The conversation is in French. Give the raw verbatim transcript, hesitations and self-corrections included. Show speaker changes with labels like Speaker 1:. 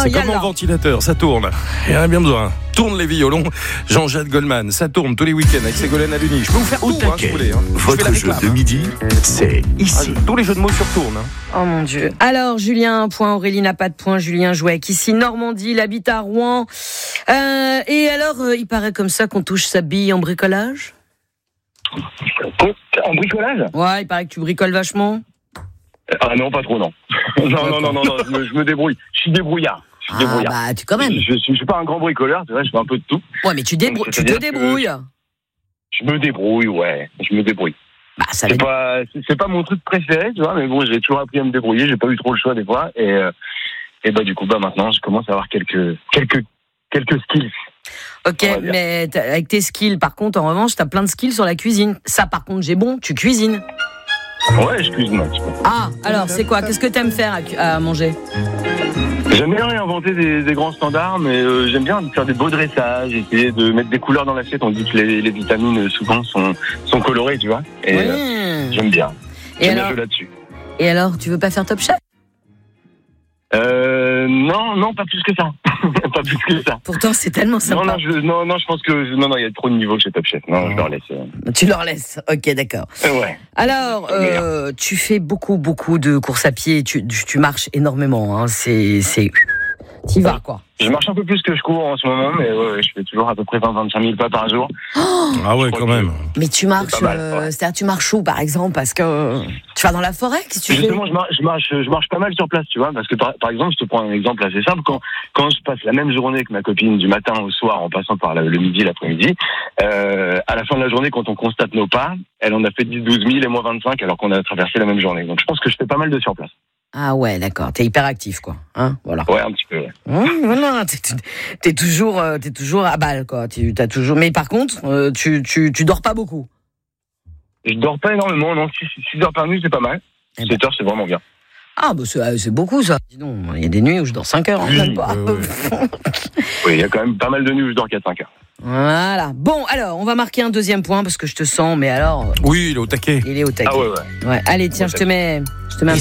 Speaker 1: C'est comme mon ventilateur, ça tourne. Il y en a bien besoin. Tourne les violons. Jean-Jacques Goldman, ça tourne tous les week-ends avec Ségolène Hallyoni. Je peux vous faire tout, hein, si vous voulez. Hein.
Speaker 2: Votre jeu de midi, c'est ici.
Speaker 1: Ah, tous les jeux de mots sur tourne. Hein.
Speaker 3: Oh mon Dieu. Alors, Julien, un point. Aurélie n'a pas de point. Julien jouait avec ici Normandie. Il habite à Rouen. Euh, et alors, euh, il paraît comme ça qu'on touche sa bille en bricolage ?
Speaker 4: En bricolage ?
Speaker 3: Ouais, il paraît que tu bricoles vachement.
Speaker 4: Ah non, pas trop, non. non, non, non, non, non, je me, je me débrouille. Je suis débrouillard. Je suis
Speaker 3: Ah
Speaker 4: débrouillard.
Speaker 3: bah, tu quand même.
Speaker 4: Je, je, je suis pas un grand bricoleur, c'est vrai, je fais un peu de tout.
Speaker 3: Ouais, mais tu, débrou-
Speaker 4: Donc,
Speaker 3: tu te débrouilles.
Speaker 4: Je me débrouille, ouais. Je me débrouille.
Speaker 3: Bah, ça
Speaker 4: c'est,
Speaker 3: veut...
Speaker 4: pas, c'est, c'est pas mon truc préféré, tu vois, mais bon, j'ai toujours appris à me débrouiller, j'ai pas eu trop le choix des fois, et, euh, et bah, du coup, bah, maintenant, je commence à avoir quelques, quelques, quelques skills.
Speaker 3: Ok, mais avec tes skills, par contre, en revanche, t'as plein de skills sur la cuisine. Ça, par contre, j'ai bon, tu cuisines.
Speaker 4: Ouais, je cuisine un petit peu.
Speaker 3: Ah, alors, c'est quoi ? Qu'est-ce que t'aimes faire à, à manger ?
Speaker 4: J'aime bien réinventer des, des grands standards, mais euh, j'aime bien faire des beaux dressages, essayer de mettre des couleurs dans l'assiette. On dit que les, les vitamines, souvent, sont, sont colorées, tu vois. Et
Speaker 3: ouais.
Speaker 4: euh, j'aime bien.
Speaker 3: Et
Speaker 4: j'aime
Speaker 3: alors,
Speaker 4: bien jouer là-dessus.
Speaker 3: Et alors, tu veux pas faire Top Chef ?
Speaker 4: Euh, non, non, pas plus que ça. Pas plus que ça.
Speaker 3: Pourtant, c'est tellement sympa.
Speaker 4: Non, non, je, non, non, je pense que non, non, il y a trop de niveaux chez Top Chef. Non, je leur laisse. Euh...
Speaker 3: Tu leur laisses. Ok, d'accord.
Speaker 4: Ouais.
Speaker 3: Alors, euh, tu fais beaucoup, beaucoup de courses à pied. Tu, tu, tu marches énormément. Hein. C'est, c'est, t'y vas quoi.
Speaker 4: Je marche un peu plus que je cours en ce moment, mais ouais, ouais, je fais toujours à peu près vingt à vingt-cinq mille pas par jour.
Speaker 1: Oh ah ouais, quand même.
Speaker 3: Mais tu marches,
Speaker 4: mal,
Speaker 3: euh,
Speaker 4: ouais.
Speaker 3: c'est-à-dire tu marches où, par exemple, parce que tu vas dans la forêt, qu'est-ce que tu
Speaker 4: Justement,
Speaker 3: fais ?
Speaker 4: je marche, je marche, je marche pas mal sur place, tu vois, parce que par, par exemple, je te prends un exemple assez simple. Quand, quand je passe la même journée que ma copine du matin au soir, en passant par la, le midi, l'après-midi, euh, à la fin de la journée, quand on constate nos pas, elle en a fait dix, douze mille et moi vingt-cinq, alors qu'on a traversé la même journée. Donc, je pense que je fais pas mal de sur place.
Speaker 3: Ah ouais, d'accord. T'es hyper actif, quoi. Hein, voilà.
Speaker 4: Ouais, un petit peu. Ouais.
Speaker 3: Mmh, voilà, t'es, t'es toujours, euh, t'es toujours à balle, quoi. Tu, t'as toujours. Mais par contre, euh, tu, tu, tu dors pas beaucoup.
Speaker 4: Je dors pas énormément, non. six heures par nuit, c'est pas mal.
Speaker 3: Eh ben.
Speaker 4: sept heures, c'est vraiment bien.
Speaker 3: Ah, bah c'est, c'est beaucoup, ça. Dis donc, il y a des nuits où je dors cinq heures, hein,
Speaker 4: Oui,
Speaker 3: même pas.
Speaker 1: ouais, ouais.
Speaker 4: Oui, il y a quand même pas mal de nuits où je dors quatre à cinq heures.
Speaker 3: Voilà. Bon, alors, on va marquer un deuxième point parce que je te sens, mais alors.
Speaker 1: Oui, il est au taquet.
Speaker 3: Il est au taquet.
Speaker 4: Ah ouais, ouais.
Speaker 3: Ouais. Allez, tiens, je te mets, je te mets un